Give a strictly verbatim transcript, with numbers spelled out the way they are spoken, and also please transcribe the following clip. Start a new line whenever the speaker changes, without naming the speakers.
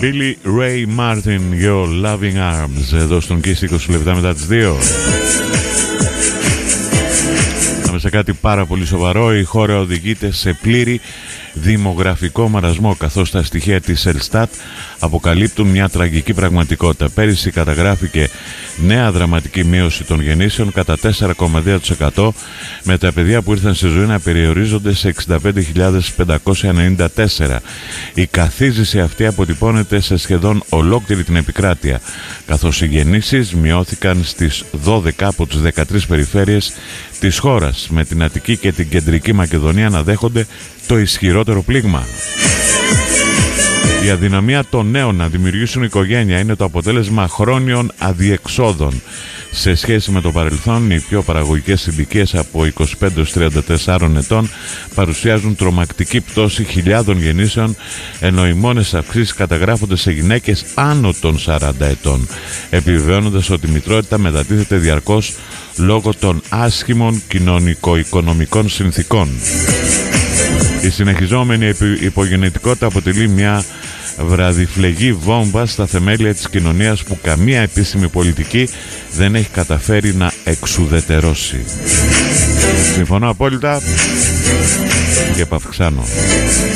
Billy Ray Martin, Your Loving Arms, εδώ στον Kiss είκοσι λεπτά μετά τις δύο. Πάμε σε κάτι πάρα πολύ σοβαρό. Η χώρα οδηγείται σε πλήρη δημογραφικό μαρασμό, καθώς τα στοιχεία της Ελστάτ αποκαλύπτουν μια τραγική πραγματικότητα. Πέρυσι καταγράφηκε νέα δραματική μείωση των γεννήσεων κατά τέσσερα κόμμα δύο τοις εκατό, με τα παιδιά που ήρθαν στη ζωή να περιορίζονται σε εξήντα πέντε χιλιάδες πεντακόσια ενενήντα τέσσερα. Η καθίζηση αυτή αποτυπώνεται σε σχεδόν ολόκληρη την επικράτεια, καθώς οι γεννήσεις μειώθηκαν στις δώδεκα από τις δεκατρείς περιφέρειες της χώρας, με την Αττική και την Κεντρική Μακεδονία να δέχονται το ισχυρότερο πλήγμα. Η αδυναμία των νέων να δημιουργήσουν οικογένεια είναι το αποτέλεσμα χρόνιων αδιεξόδων. Σε σχέση με το παρελθόν, οι πιο παραγωγικές ηλικίες από είκοσι πέντε έως τριάντα τέσσερα ετών παρουσιάζουν τρομακτική πτώση χιλιάδων γεννήσεων, ενώ οι μόνες αυξήσεις καταγράφονται σε γυναίκες άνω των σαράντα ετών, επιβεβαιώνοντας ότι η μητρότητα μετατίθεται διαρκώς λόγω των άσχημων κοινωνικο-οικονομικών συνθήκων. Η συνεχιζόμενη υπογεννητικότητα αποτελεί μια βραδιφλεγή βόμβα στα θεμέλια της κοινωνίας που καμία επίσημη πολιτική δεν έχει καταφέρει να εξουδετερώσει. Συμφωνώ απόλυτα και επαυξάνω.